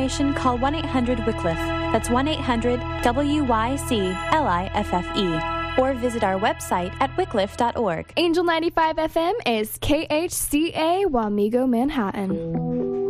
information, call 1-800-WYCLIFFE. That's 1-800-WYCLIFFE. Or visit our website at wycliffe.org. Angel 95 FM is KHCA Wamego, Manhattan.